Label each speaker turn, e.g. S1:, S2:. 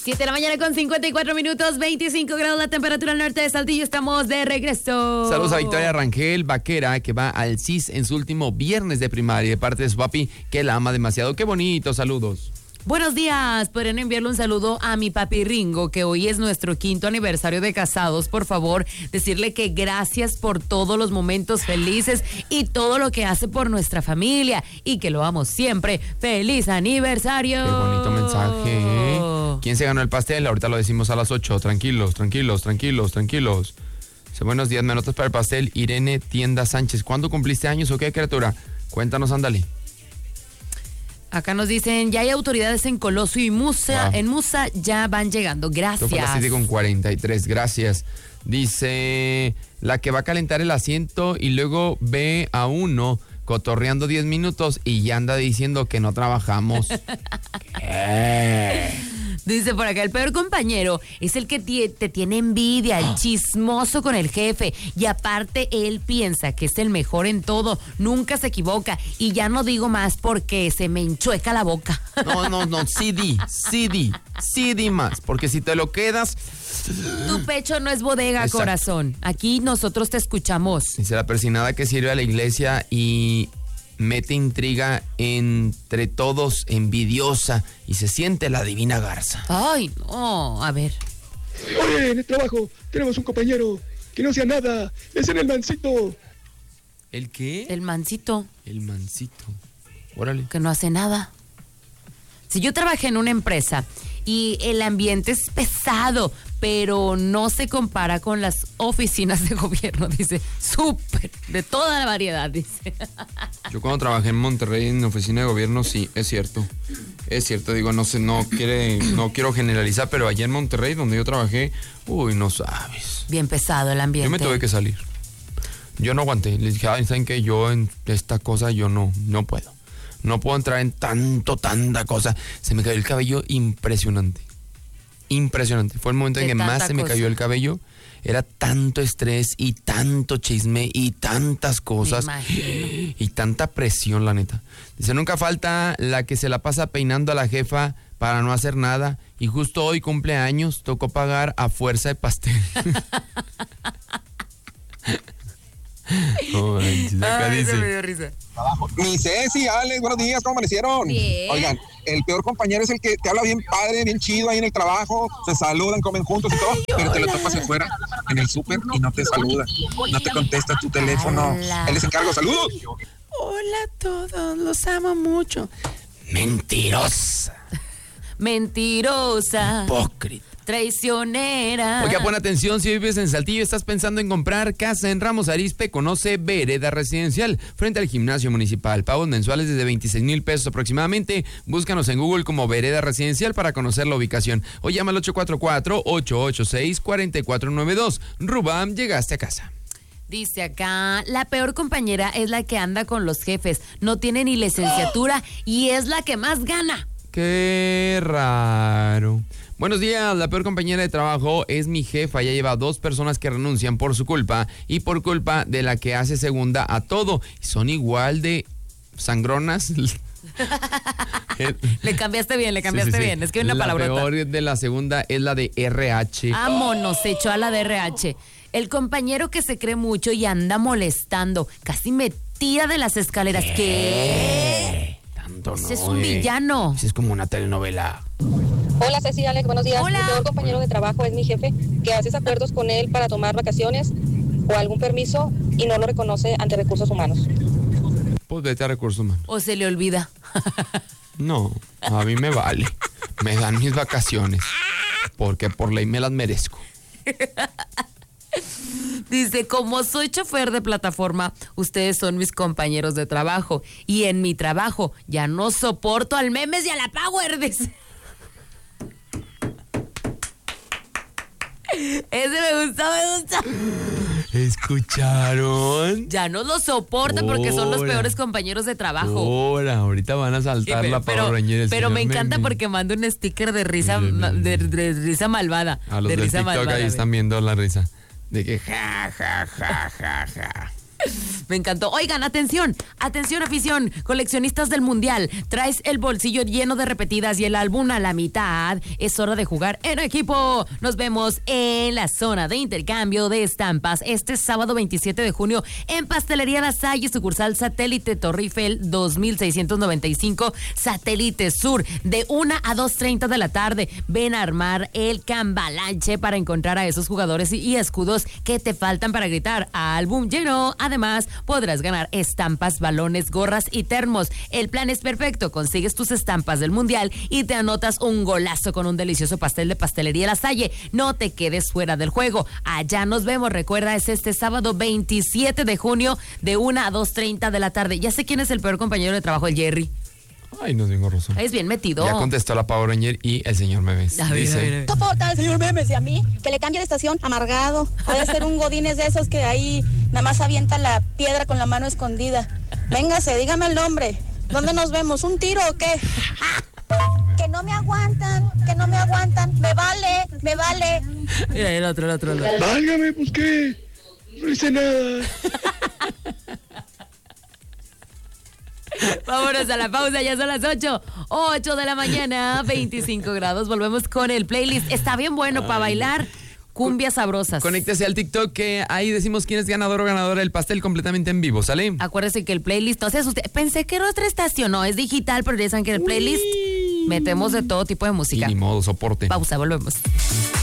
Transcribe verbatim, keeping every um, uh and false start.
S1: siete de la mañana con cincuenta y cuatro minutos, veinticinco grados la temperatura al norte de Saltillo. Estamos de regreso.
S2: Saludos a Victoria Rangel Vaquera, que va al C I S en su último viernes de primaria, de parte de su papi, que la ama demasiado. Qué bonito, saludos.
S1: Buenos días, podrían enviarle un saludo a mi papi Ringo, que hoy es nuestro quinto aniversario de casados. Por favor, decirle que gracias por todos los momentos felices y todo lo que hace por nuestra familia y que lo amo siempre. ¡Feliz aniversario!
S2: Qué bonito mensaje, ¿eh? ¿Quién se ganó el pastel? Ahorita lo decimos a las ocho. Tranquilos, tranquilos, tranquilos, tranquilos. Dice, buenos días, me anotas para el pastel. Irene Tienda Sánchez. ¿Cuándo cumpliste años o qué, criatura? Cuéntanos, ándale.
S1: Acá nos dicen, ya hay autoridades en Coloso y Musa,
S2: wow.
S1: en Musa ya van llegando. Gracias.
S2: Esto fue las siete con cuarenta y tres, gracias. Dice, la que va a calentar el asiento y luego ve a uno cotorreando diez minutos y ya anda diciendo que no trabajamos. ¿Qué?
S1: Dice por acá, el peor compañero es el que te, te tiene envidia, el chismoso con el jefe. Y aparte, él piensa que es el mejor en todo, nunca se equivoca. Y ya no digo más porque se me enchueca la boca.
S2: No, no, no, sí di, sí di, sí di más. Porque si te lo quedas...
S1: Tu pecho no es bodega, exacto, corazón. Aquí nosotros te escuchamos.
S2: Dice la persinada que sirve a la iglesia y... mete intriga entre todos, envidiosa, y se siente la divina garza.
S1: Ay, no, a ver.
S3: Oye, en el trabajo tenemos un compañero que no hacía nada, es en el mancito.
S2: ¿El qué?
S1: El mancito.
S2: El mancito. Órale.
S1: Que no hace nada. Si yo trabajé en una empresa y el ambiente es pesado, pero no se compara con las oficinas de gobierno, dice, súper, de toda la variedad, dice.
S2: Yo cuando trabajé en Monterrey en oficina de gobierno, sí, es cierto, es cierto, digo, no sé, no quiere, no quiero generalizar, pero allá en Monterrey, donde yo trabajé, uy, no sabes.
S1: Bien pesado el ambiente.
S2: Yo me tuve que salir, yo no aguanté, les dije, ay, ¿saben qué? Yo en esta cosa, yo no, no puedo. No puedo entrar en tanto, tanta cosa. Se me cayó el cabello impresionante. Impresionante. Fue el momento en que más se me cayó el cabello. Era tanto estrés y tanto chisme y tantas cosas. Y tanta presión, la neta. Dice, nunca falta la que se la pasa peinando a la jefa para no hacer nada. Y justo hoy cumpleaños, tocó pagar a fuerza de pastel. Oh, manches, acá
S1: ay,
S2: dice.
S1: se me dio risa.
S4: Mi Ceci, Alex, buenos días, ¿cómo amanecieron?
S1: Bien.
S4: Oigan, el peor compañero es el que te habla bien padre, bien chido ahí en el trabajo, se saludan, comen juntos y todo, ay, pero te lo topas afuera en el súper y no te saluda, no te contesta tu teléfono. Hola. Él les encargo, saludos.
S2: Hola a todos, los amo mucho. Mentirosa.
S1: Mentirosa.
S2: Hipócrita.
S1: Traicionera.
S2: Oiga, pon atención, si vives en Saltillo, estás pensando en comprar casa en Ramos Arizpe, conoce Vereda Residencial, frente al gimnasio municipal. Pagos mensuales desde veintiséis mil pesos aproximadamente. Búscanos en Google como Vereda Residencial para conocer la ubicación. O llama al ocho cuatro cuatro, ocho ocho seis, cuatro cuatro nueve dos. Rubam, llegaste a casa.
S1: Dice acá, la peor compañera es la que anda con los jefes, no tiene ni licenciatura y es la que más gana.
S2: Qué raro. Buenos días, la peor compañera de trabajo es mi jefa, ya lleva dos personas que renuncian por su culpa y por culpa de la que hace segunda a todo. Son igual de sangronas.
S1: Le cambiaste bien, le cambiaste
S2: sí, sí, sí.
S1: bien, es que hay una palabrota.
S2: La peor de la segunda es la de R H.
S1: Vámonos, se echó a la de R H. El compañero que se cree mucho y anda molestando, casi me tira de las escaleras. ¿Qué? ¿Qué?
S2: Tanto no.
S1: Ese es un
S2: eh.
S1: villano.
S2: Ese es como una telenovela.
S5: Hola Ceci, Alex, buenos días.
S1: Hola.
S5: Mi peor compañero de trabajo es mi jefe, que haces acuerdos con él para tomar vacaciones o algún permiso y no lo reconoce ante recursos humanos.
S2: Pues vete a recursos humanos.
S1: O se le olvida.
S2: No, a mí me vale. Me dan mis vacaciones. Porque por ley me las merezco.
S1: Dice, como soy chofer de plataforma, ustedes son mis compañeros de trabajo. Y en mi trabajo ya no soporto al Memes y a la Power, dice. Ese me gustó, me gustó.
S2: ¿Escucharon?
S1: Ya no lo soporta porque son los peores compañeros de trabajo.
S2: Ahora, ahorita van a saltar
S1: Sí,
S2: la
S1: pero,
S2: Power Ranger.
S1: pero me encanta
S2: Meme.
S1: porque manda un sticker de risa, de, de risa malvada.
S2: A los
S1: de
S2: del
S1: risa
S2: TikTok
S1: malvada,
S2: ahí están viendo la risa. De que ja, ja, ja, ja, ja.
S1: Me encantó. Oigan, atención, atención afición, coleccionistas del Mundial. Traes el bolsillo lleno de repetidas y el álbum a la mitad. Es hora de jugar en equipo. Nos vemos en la zona de intercambio de estampas este sábado veintisiete de junio en Pastelería La Salle, sucursal Satélite Torre Eiffel dos mil seiscientos noventa y cinco, Satélite Sur, de una a dos treinta de la tarde. Ven a armar el cambalache para encontrar a esos jugadores y, y escudos que te faltan para gritar álbum lleno. Además, podrás ganar estampas, balones, gorras y termos. El plan es perfecto. Consigues tus estampas del Mundial y te anotas un golazo con un delicioso pastel de Pastelería La Salle. No te quedes fuera del juego. Allá nos vemos. Recuerda, es este sábado veintisiete de junio de una a dos treinta de la tarde. Ya sé quién es el peor compañero de trabajo, el Jerry.
S2: Ay, no tengo razón.
S1: Es bien metido.
S2: Ya contestó la Power Ranger y el señor Memes.
S1: A ver,
S2: dice,
S1: a ver, a ver.
S6: Soporta el señor Memes y a mí que le cambie de estación, amargado. Ha de ser un godínez de esos que ahí nada más avienta la piedra con la mano escondida. Véngase, dígame el nombre. ¿Dónde nos vemos? ¿Un tiro o qué? Que no me aguantan, que no me aguantan. Me vale, me vale.
S1: Mira, el otro, el otro, el otro.
S3: Válgame, pues qué. No hice nada.
S1: Vámonos a la pausa, ya son las ocho, ocho de la mañana, veinticinco grados. Volvemos con el playlist. Está bien bueno para bailar. Cumbias sabrosas.
S2: Conéctese al TikTok que ahí decimos quién es ganador o ganadora del pastel completamente en vivo, ¿sale?
S1: Acuérdese que el playlist, no se asuste. Pensé que era otra estación, no, es digital, pero ya saben que en el playlist metemos de todo tipo de música.
S2: Y ni modo, soporte.
S1: Pausa, volvemos.